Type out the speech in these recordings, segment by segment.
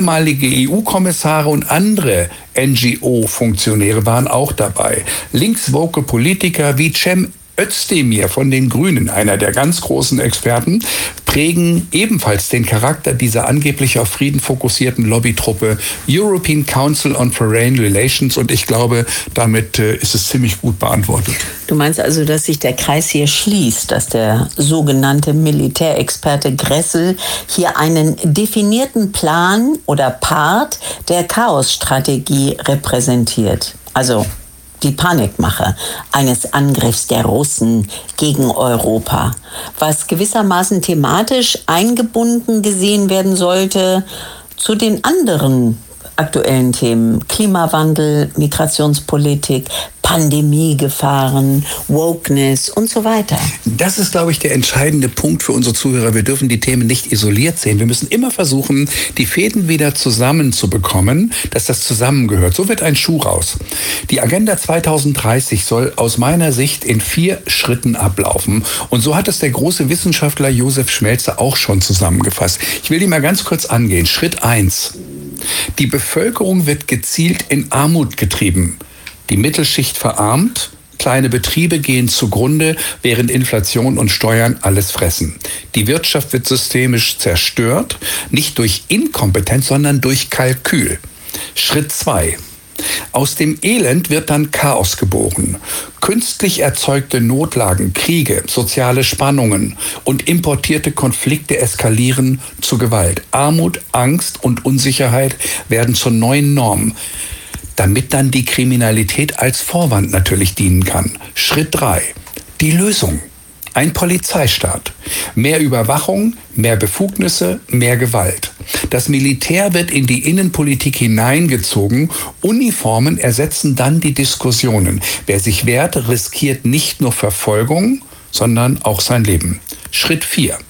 Ehemalige EU-Kommissare und andere NGO-Funktionäre waren auch dabei. Linkswoke Politiker wie Cem Özdemir von den Grünen, einer der ganz großen Experten, prägen ebenfalls den Charakter dieser angeblich auf Frieden fokussierten Lobbytruppe European Council on Foreign Relations. Und ich glaube, damit ist es ziemlich gut beantwortet. Du meinst also, dass sich der Kreis hier schließt, dass der sogenannte Militärexperte Gressel hier einen definierten Plan oder Part der Chaosstrategie repräsentiert? Also die Panikmache eines Angriffs der Russen gegen Europa, was gewissermaßen thematisch eingebunden gesehen werden sollte zu den anderen aktuellen Themen: Klimawandel, Migrationspolitik, Pandemiegefahren, Wokeness und so weiter. Das ist, glaube ich, der entscheidende Punkt für unsere Zuhörer. Wir dürfen die Themen nicht isoliert sehen. Wir müssen immer versuchen, die Fäden wieder zusammenzubekommen, dass das zusammengehört. So wird ein Schuh raus. Die Agenda 2030 soll aus meiner Sicht in 4 Schritten ablaufen. Und so hat es der große Wissenschaftler Josef Schmelzer auch schon zusammengefasst. Ich will die mal ganz kurz angehen. Schritt 1. Die Bevölkerung wird gezielt in Armut getrieben. Die Mittelschicht verarmt, kleine Betriebe gehen zugrunde, während Inflation und Steuern alles fressen. Die Wirtschaft wird systemisch zerstört, nicht durch Inkompetenz, sondern durch Kalkül. Schritt 2. Aus dem Elend wird dann Chaos geboren. Künstlich erzeugte Notlagen, Kriege, soziale Spannungen und importierte Konflikte eskalieren zu Gewalt. Armut, Angst und Unsicherheit werden zur neuen Norm, damit dann die Kriminalität als Vorwand natürlich dienen kann. Schritt 3. Die Lösung. Ein Polizeistaat. Mehr Überwachung, mehr Befugnisse, mehr Gewalt. Das Militär wird in die Innenpolitik hineingezogen. Uniformen ersetzen dann die Diskussionen. Wer sich wehrt, riskiert nicht nur Verfolgung, sondern auch sein Leben. Schritt 4.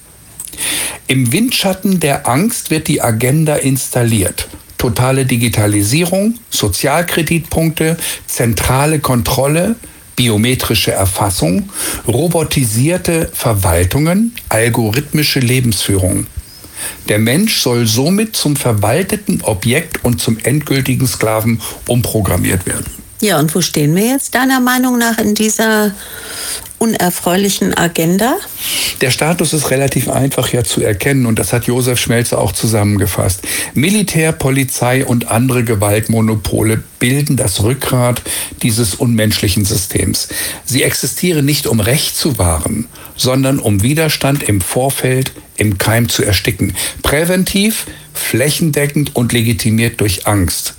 Im Windschatten der Angst wird die Agenda installiert. Totale Digitalisierung, Sozialkreditpunkte, zentrale Kontrolle, biometrische Erfassung, robotisierte Verwaltungen, algorithmische Lebensführung. Der Mensch soll somit zum verwalteten Objekt und zum endgültigen Sklaven umprogrammiert werden. Ja, und wo stehen wir jetzt deiner Meinung nach in dieser unerfreulichen Agenda? Der Status ist relativ einfach ja zu erkennen und das hat Josef Schmelzer auch zusammengefasst. Militär, Polizei und andere Gewaltmonopole bilden das Rückgrat dieses unmenschlichen Systems. Sie existieren nicht, um Recht zu wahren, sondern um Widerstand im Vorfeld im Keim zu ersticken. Präventiv, flächendeckend und legitimiert durch Angst.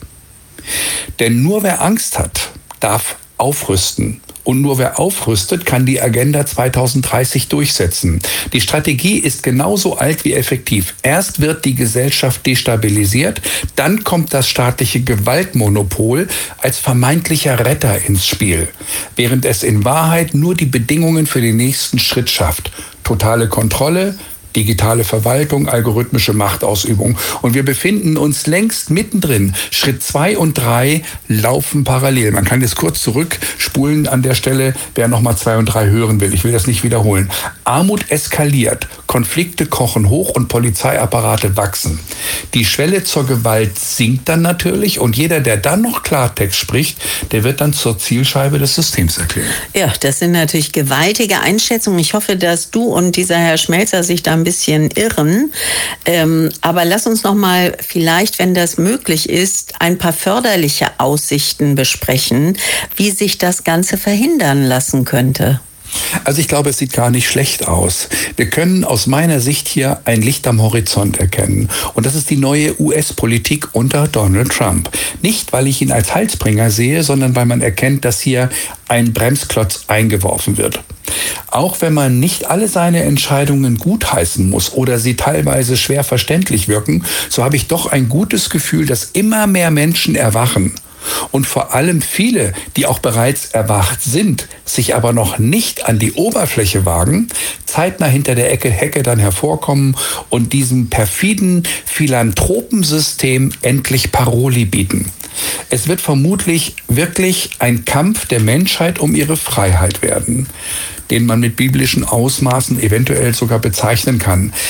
Denn nur wer Angst hat, darf aufrüsten. Und nur wer aufrüstet, kann die Agenda 2030 durchsetzen. Die Strategie ist genauso alt wie effektiv. Erst wird die Gesellschaft destabilisiert, dann kommt das staatliche Gewaltmonopol als vermeintlicher Retter ins Spiel, während es in Wahrheit nur die Bedingungen für den nächsten Schritt schafft. Totale Kontrolle, digitale Verwaltung, algorithmische Machtausübung. Und wir befinden uns längst mittendrin. Schritt 2 und 3 laufen parallel. Man kann jetzt kurz zurückspulen an der Stelle, wer nochmal 2 und 3 hören will. Ich will das nicht wiederholen. Armut eskaliert, Konflikte kochen hoch und Polizeiapparate wachsen. Die Schwelle zur Gewalt sinkt dann natürlich und jeder, der dann noch Klartext spricht, der wird dann zur Zielscheibe des Systems erklärt. Ja, das sind natürlich gewaltige Einschätzungen. Ich hoffe, dass du und dieser Herr Schmelzer sich da ein bisschen irren. Aber lass uns noch mal vielleicht, wenn das möglich ist, ein paar förderliche Aussichten besprechen, wie sich das Ganze verhindern lassen könnte. Also ich glaube, es sieht gar nicht schlecht aus. Wir können aus meiner Sicht hier ein Licht am Horizont erkennen. Und das ist die neue US-Politik unter Donald Trump. Nicht, weil ich ihn als Heilsbringer sehe, sondern weil man erkennt, dass hier ein Bremsklotz eingeworfen wird. Auch wenn man nicht alle seine Entscheidungen gutheißen muss oder sie teilweise schwer verständlich wirken, so habe ich doch ein gutes Gefühl, dass immer mehr Menschen erwachen. Und vor allem viele, die auch bereits erwacht sind, sich aber noch nicht an die Oberfläche wagen, zeitnah hinter der Hecke dann hervorkommen und diesem perfiden Philanthropensystem endlich Paroli bieten. Es wird vermutlich wirklich ein Kampf der Menschheit um ihre Freiheit werden, den man mit biblischen Ausmaßen eventuell sogar bezeichnen kann.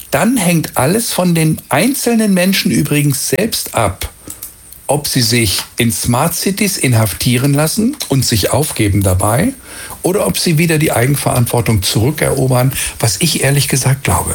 Dann hängt alles von den einzelnen Menschen übrigens selbst ab, ob sie sich in Smart Cities inhaftieren lassen und sich aufgeben dabei oder ob sie wieder die Eigenverantwortung zurückerobern, was ich ehrlich gesagt glaube.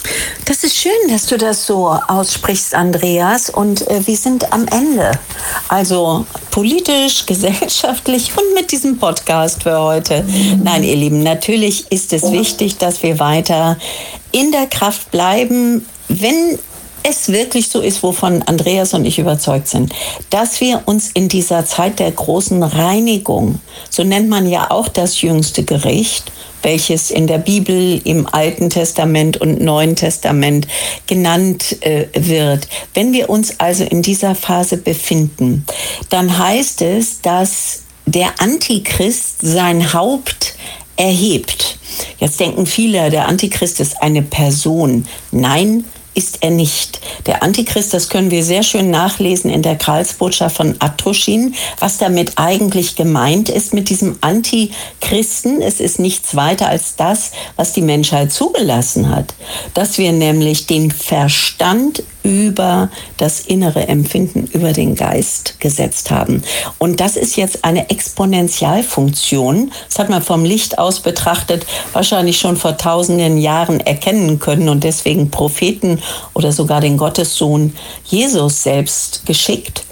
Das ist schön, dass du das so aussprichst, Andreas. Und wir sind am Ende. Also politisch, gesellschaftlich und mit diesem Podcast für heute. Nein, ihr Lieben, natürlich ist es wichtig, dass wir weiter in der Kraft bleiben, wenn es wirklich so ist, wovon Andreas und ich überzeugt sind, dass wir uns in dieser Zeit der großen Reinigung, so nennt man ja auch das jüngste Gericht, welches in der Bibel, im Alten Testament und Neuen Testament genannt wird. Wenn wir uns also in dieser Phase befinden, dann heißt es, dass der Antichrist sein Haupt erhebt. Jetzt denken viele, der Antichrist ist eine Person. Nein, ist er nicht. Der Antichrist, das können wir sehr schön nachlesen in der Karlsbotschaft von Atuschin, was damit eigentlich gemeint ist mit diesem Antichristen. Es ist nichts weiter als das, was die Menschheit zugelassen hat. Dass wir nämlich den Verstand über das innere Empfinden, über den Geist gesetzt haben. Und das ist jetzt eine Exponentialfunktion. Das hat man vom Licht aus betrachtet wahrscheinlich schon vor tausenden Jahren erkennen können und deswegen Propheten oder sogar den Gottessohn Jesus selbst geschickt.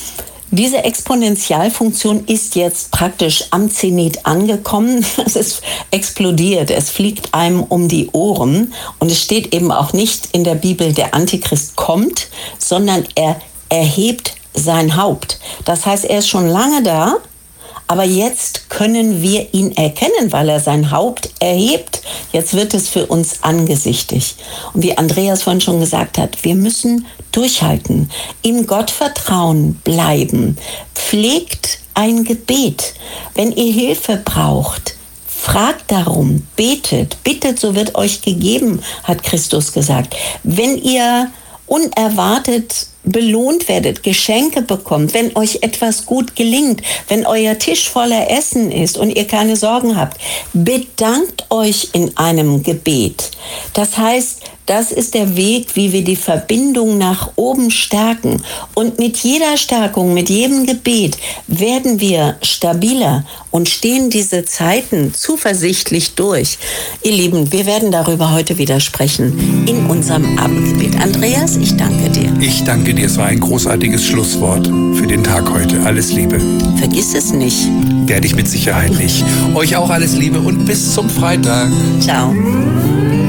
Diese Exponentialfunktion ist jetzt praktisch am Zenit angekommen. Es ist explodiert, es fliegt einem um die Ohren. Und es steht eben auch nicht in der Bibel, der Antichrist kommt, sondern er erhebt sein Haupt. Das heißt, er ist schon lange da, aber jetzt können wir ihn erkennen, weil er sein Haupt erhebt. Jetzt wird es für uns angesichtig. Und wie Andreas vorhin schon gesagt hat, wir müssen durchhalten, im Gottvertrauen bleiben. Pflegt ein Gebet. Wenn ihr Hilfe braucht, fragt darum, betet. Bittet, so wird euch gegeben, hat Christus gesagt. Wenn ihr unerwartet belohnt werdet, Geschenke bekommt, wenn euch etwas gut gelingt, wenn euer Tisch voller Essen ist und ihr keine Sorgen habt, bedankt euch in einem Gebet. Das heißt, das ist der Weg, wie wir die Verbindung nach oben stärken. Und mit jeder Stärkung, mit jedem Gebet werden wir stabiler und stehen diese Zeiten zuversichtlich durch. Ihr Lieben, wir werden darüber heute wieder sprechen in unserem Abendgebet. Andreas, ich danke dir. Ich danke dir. Es war ein großartiges Schlusswort für den Tag heute. Alles Liebe. Vergiss es nicht. Werde ich mit Sicherheit nicht. Euch auch alles Liebe und bis zum Freitag. Ciao.